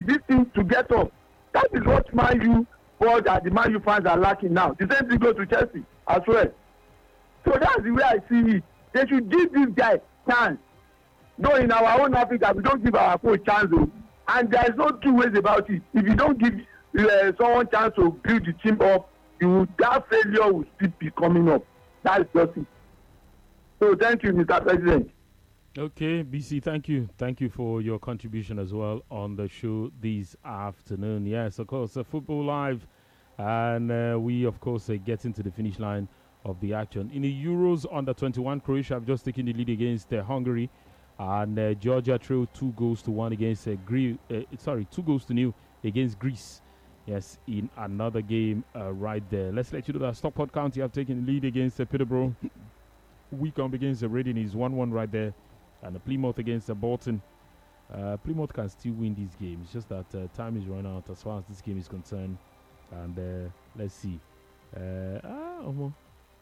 this thing to get up. That is what Man U board and the Man U fans are lacking now. The same thing goes to Chelsea as well. So that's the way I see it. They should give this guy chance. No, in our own Africa, we don't give our coach chance. And there is no two ways about it. If you don't give someone chance to build the team up, that failure will still be coming up. That's just it. So thank you, Mr. President. Okay, BC, thank you. Thank you for your contribution as well on the show this afternoon. Yes, of course, Football Live. And we, of course, get into the finish line of the action. In the Euros under-21, Croatia have just taken the lead against Hungary. And Georgia trailed 2-1 against 2-0 against Greece. Yes, in another game right there. Let's let you know that Stockport County have taken the lead against Peterborough. Wycombe against Reading is 1-1 right there. And Plymouth against Bolton. Plymouth can still win this game. It's just that time is running out as far as this game is concerned. And let's see. Javier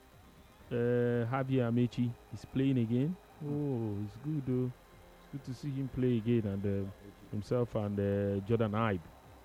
Amechi is playing again. Oh, it's good though. It's good to see him play again, and himself and Jordan Ibe.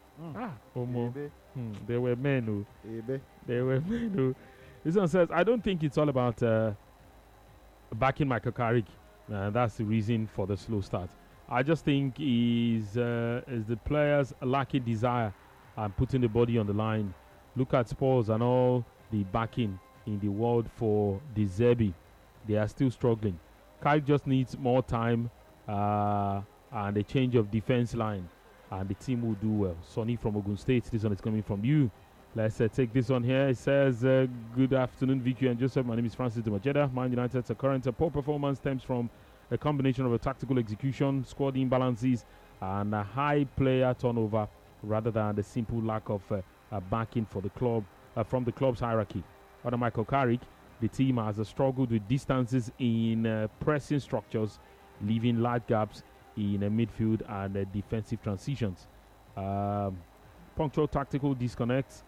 They were men. They were men. This one says, I don't think it's all about backing Michael Carrick. That's the reason for the slow start. I just think is the players lacking desire and putting the body on the line. Look at Spurs and all the backing in the world for De Zerbi. They are still struggling. Carrick just needs more time and a change of defense line, and the team will do well. Sonny from Ogun State, this one is coming from you. Let's take this one here. It says, good afternoon, Vicky and Joseph. My name is Francis Dumajeda. Man United's current poor performance stems from a combination of a tactical execution, squad imbalances, and a high player turnover rather than the simple lack of backing for the club from the club's hierarchy. Under Michael Carrick, the team has struggled with distances in pressing structures, leaving large gaps in midfield and defensive transitions. Punctual tactical disconnects,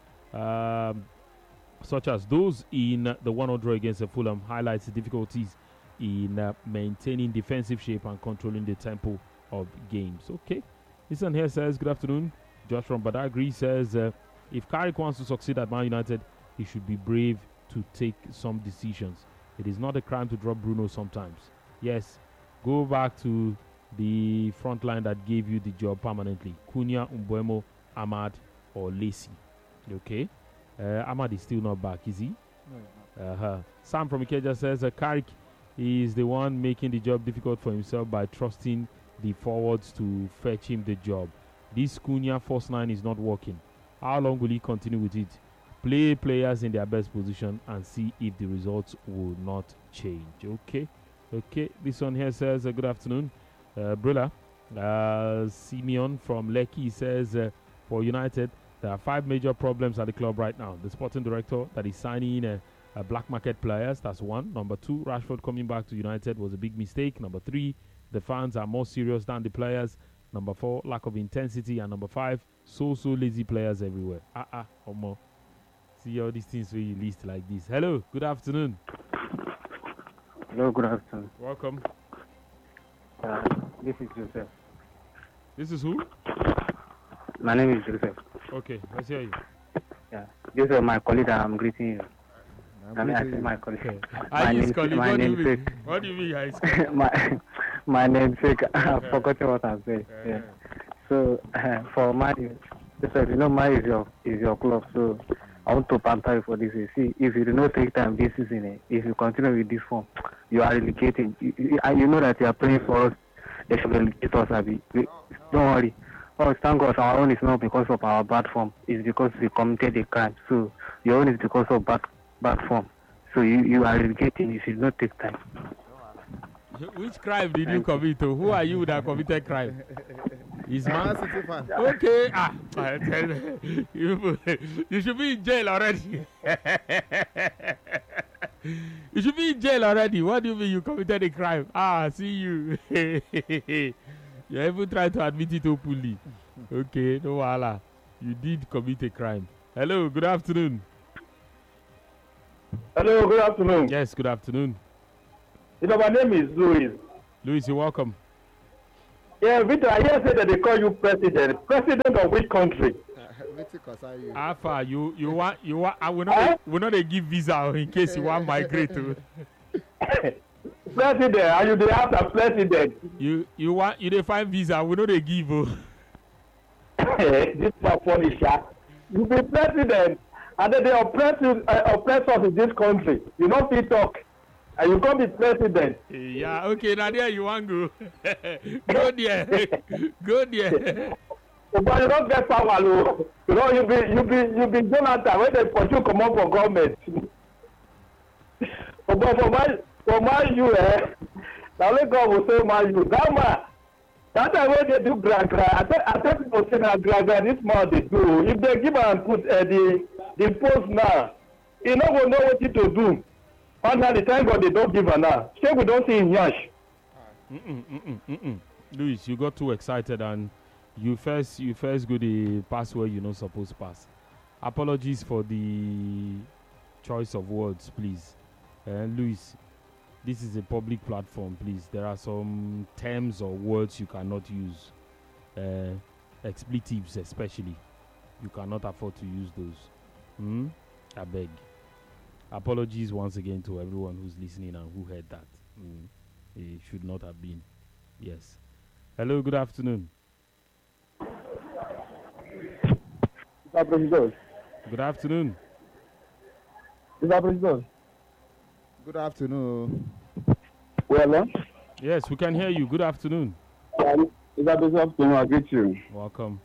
such as those in the 1-0 draw against Fulham, highlights the difficulties in maintaining defensive shape and controlling the tempo of games. Okay, this one here says, good afternoon. Josh from Badagry says, if Carrick wants to succeed at Man United, he should be brave to take some decisions. It is not a crime to drop Bruno sometimes. Yes, go back to the front line that gave you the job permanently. Cunha, Mbeumo, Ahmad, or Lacey. Okay? Ahmad is still not back, is he? No, Sam from Ikeja says, Carrick is the one making the job difficult for himself by trusting the forwards to fetch him the job. This Cunha first line is not working. How long will he continue with it? Play players in their best position and see if the results will not change. Okay. This one here says, good afternoon. Brilla. Simeon from Lekki says, for United, there are 5 major problems at the club right now. The sporting director that is signing black market players, that's 1. Number 2, Rashford coming back to United was a big mistake. Number 3, the fans are more serious than the players. Number 4, lack of intensity. And number 5, so lazy players everywhere. Omo. See all these things where you list like this. Hello, good afternoon. Hello, good afternoon. Welcome. This is Joseph. This is who? My name is Joseph. Okay, let's hear you. Yeah, Joseph, my colleague, I'm greeting you. I said my colleague. Okay. My name, what do you mean? My namesake. I've forgotten what I'm saying. Yeah. So for Man, Joseph, you know, Man is your club. So I want to pamper you for this. See, if you do not take time this season, if you continue with this form, you are relegated. You know that you are playing for us. They should relegate us. Don't worry. Oh, thank God, our own is not because of our bad form. It's because we committed a crime. So your own is because of bad form. So you are relegating. You should not take time. Which crime did you commit? Who are you that committed crime? Is Man City fan. Okay. You should be in jail already. You should be in jail already. What do you mean you committed a crime? See you. You even tried to admit it openly. Okay, no wala. You did commit a crime. Hello, good afternoon. Hello, good afternoon. Yes, good afternoon. You know, my name is Louis. Louis, you're welcome. Yeah, Victor, I hear say that they call you president. President of which country? Wetin concern you? Alpha, you want. I will not. Will not they give visa in case you want migrate to. President, and you dey after president. You want you dey find visa. We know they give. Oh. This is funny, sha. You be president, and then they oppress us in this country. You no fit talk, and you come be president. Yeah, okay, now there you want go. Go there. Go there. But you don't get power, oh. You know, you be Jonathan when they put you come up for government. But for my you, now let God will say my you. That time when they do gra, I tell people say na gra this month they do. If they give and put the post now, you no go know what to do. Finally, thank God they don't give her now. Say we don't see him yash. Luis, you got too excited and you first go the pass where you not supposed to pass. Apologies for the choice of words, please. Luis, this is a public platform, please. There are some terms or words you cannot use. Expletives especially. You cannot afford to use those. I beg. Apologies once again to everyone who's listening and who heard that. It should not have been. Yes. Hello, good afternoon. Good afternoon. Good afternoon. Well, Yes, we can hear you. Good afternoon. Good afternoon. I greet you. Welcome.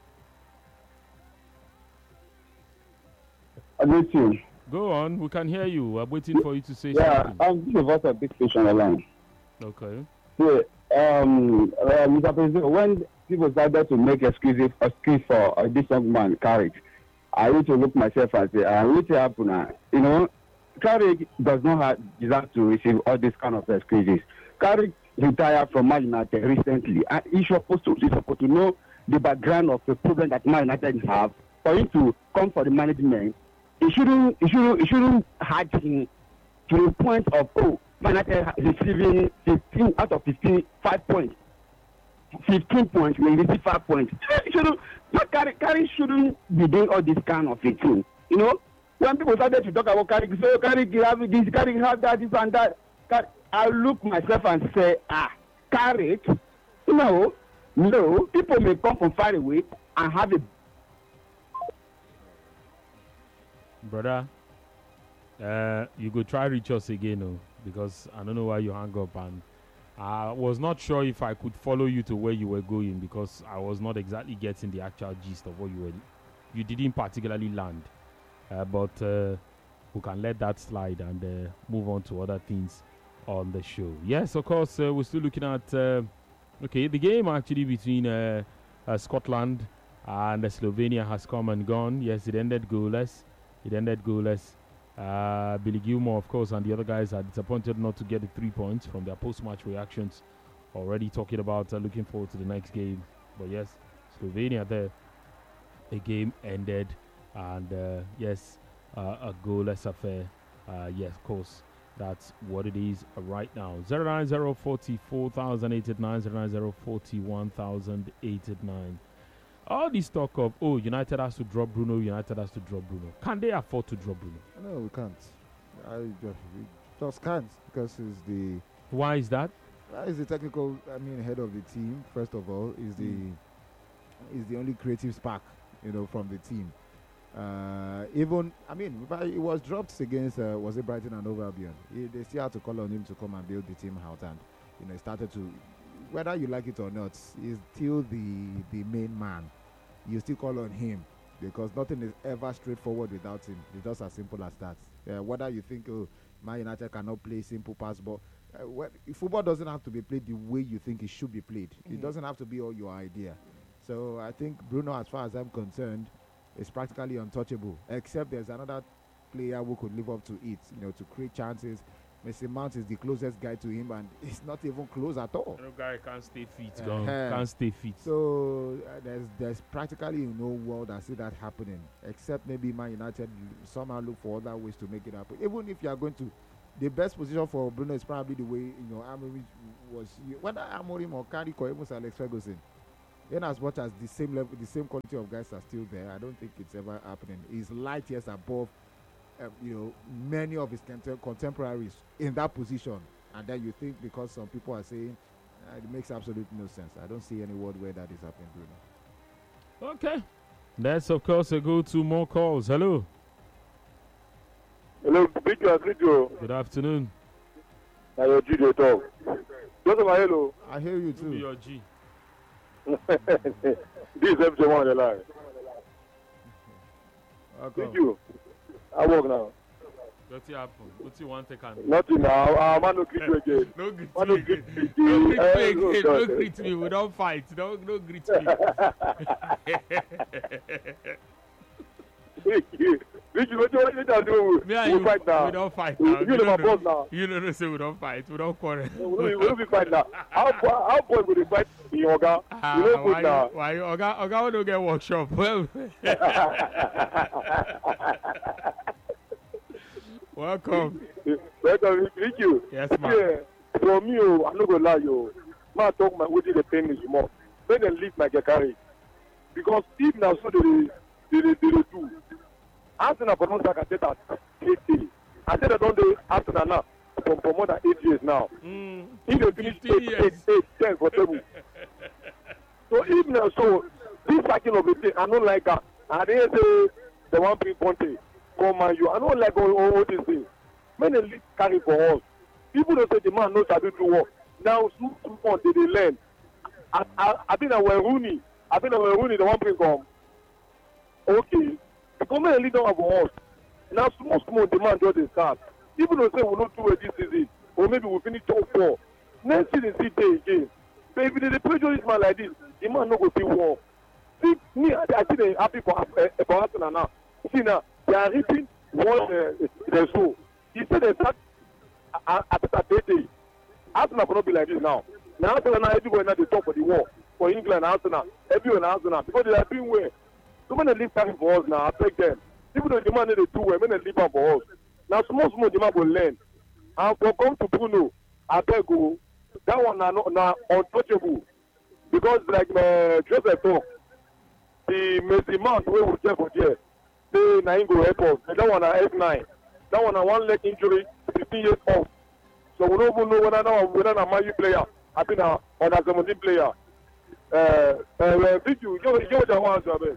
I greet you. Go on. We can hear you. We're waiting for you to say Yeah, something. this is voice of big station alone. Okay. Yeah, Mr. President, when people started to make excuse for this young man, Carrick, I need to look myself and say, what happened now? You know, Carrick does not deserve to receive all these kind of excuses. Carrick retired from Man United recently, and he's supposed to know the background of the problem that Man United have. For him to come for the management, he shouldn't hurt him to the point of, Man United receiving 15 out of 15, 5 points. 15 points, we receive 5 points. Carrick shouldn't be doing all this kind of thing. You know, when people started to talk about Carrick, say, Carrick have this, Carrick have that, this and that. I look myself and say, Carrick, no, people may come from far away and have a. Brother, you go try reach us again, because I don't know why you hang up, and I was not sure if I could follow you to where you were going because I was not exactly getting the actual gist of what you didn't particularly land. But we can let that slide and move on to other things on the show. Yes, of course, we're still looking at the game actually between Scotland and Slovenia has come and gone. Yes, it ended goalless. Billy Gilmore, of course, and the other guys are disappointed not to get the 3 points from their post-match reactions. Already talking about looking forward to the next game. But yes, Slovenia there. The game ended, and yes, a goalless affair. Yes, of course, that's what it is right now. 090404889, 090401089. All this talk of, United has to drop Bruno. Can they afford to drop Bruno? No, we can't. We just can't because it's the. Why is that? Is the technical. Head of the team. First of all, is the only creative spark, from the team. It was dropped against was it Brighton and Hove Albion? They still had to call on him to come and build the team out, and he started to. Whether you like it or not, he's still the main man. You still call on him because nothing is ever straightforward without him. It's just as simple as that. Whether you think, Man United cannot play simple pass, but football doesn't have to be played the way you think it should be played. It doesn't have to be all your idea. So I think Bruno, as far as I'm concerned, is practically untouchable, except there's another player who could live up to it, to create chances. Mason Mount is the closest guy to him, and it's not even close at all. No guy can't stay fit. Can't stay fit. So there's practically no world I see that happening, except maybe Man United somehow look for other ways to make it happen. Even if you are going to the best position for Bruno is probably the way Amorim was. Whether Amorim or Carrick or even Alex Ferguson, in as much as the same level, the same quality of guys are still there, I don't think it's ever happening. He's light years above, many of his contemporaries in that position, and then you think because some people are saying it makes absolutely no sense. I don't see any world where that is happening, Bruno. Okay, let's of course go to more calls. Hello. Hello, Victor. Good afternoon. Now your G they talk. Joseph, hello. I hear you Who be too. your G? This is MC1 on the line. Thank you. I work now. What's happen? What's you want to take? Nothing now. Man, no greet you again. No greet Man, no me greet again. me No again. greet me again. God. No greet me. We don't fight. No greet me. Thank you. Victor, what you do? Me and We you, fight now. we don't fight You now. know my boss now. You don't know, say we don't fight. We don't quarrel. We don't be fight now. How boy will they fight in Yoga? Ah, You don't put now. why you, Oga don't get workshop? Well, welcome. Welcome, thank you. Yes, ma'am. Yeah, for me, I'm not gonna lie, you. Man, talk my wetin dey pain me more. Make dem leave my carry. Because if na so they do. Arsenal for non sack at 80. I said I don't do Arsenal now for more than 8 years now. If they finish 8, 10 for table. So if na so, this cycle of a thing, I don't like that. I didn't say the one bring Conte come Man U. I don't like all these things. When they leave carry for us, people don't say the man knows how to do work. Now, small they learn. I think that when Rooney, the one bring come. Okay. Because when they lead down for us, now small the man just start. People don't say we'll not do it this season, or maybe we'll finish top 4. Next season, see day again. But if they pressure this man like this, the man not going to work. See, me, I think they're happy for Arsenal now. See now, they are reaping what they sow. He said they start at 30. Arsenal cannot be like this now. Now Arsenal now everybody now they talk for the war for England, Arsenal, everyone Arsenal because they are doing well. So when they leave time for us now, I beg them. Even though the man they do well, when they leave time for us. Now small the man will learn. And for come to Bruno, I beg you, that one now untouchable. Because like Joseph talk, the Messi Mount we will check for there. Say na him go help us. That one na F9. That one na one leg injury, 15 years old. So we don't even know whether na Man U player, I think na under 17 player. Victor, you the one to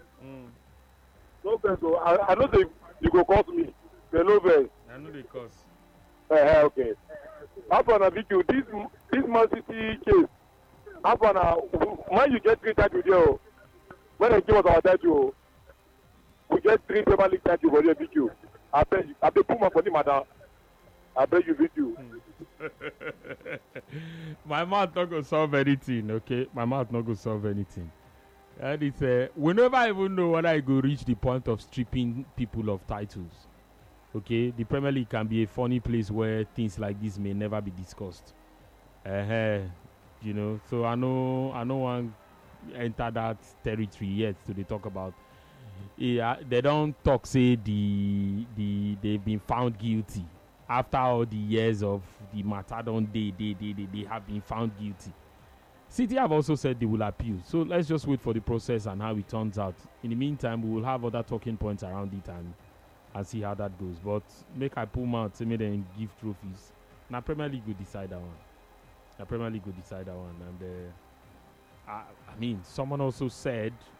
no vex. So I know say you go cost me. But no vex. I know the cause. Okay. After na Victor, this Man City case. After na Man U get 3 titles there. When they give us our title, we get 3 Premier League titles for the Victor. I beg put my for the matter. I beg you Victor. My mouth not gonna solve anything, okay? My mouth not gonna solve anything. And it's we never even know whether I go reach the point of stripping people of titles. Okay, the Premier League can be a funny place where things like this may never be discussed. You know, so I know one enter that territory yet to they talk about. Yeah, they don't talk say they've been found guilty. After all the years of the matter, they have been found guilty. City have also said they will appeal. So let's just wait for the process and how it turns out. In the meantime, we will have other talking points around it and see how that goes. But make I pull them out, say me then give trophies. Now Premier League will decide that one. And I mean, someone also said